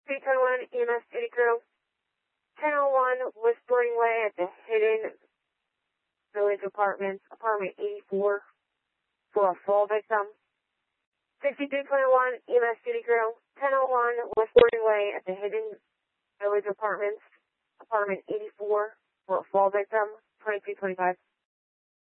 321 EMS City Crew. 1001 West Boarding Way at the Hidden Village Apartments, apartment 84, for a fall victim. 6321 EMS City Crew. 1001 West Boarding Way at the Hidden Village Apartments, apartment 84, for a fall victim. 2325.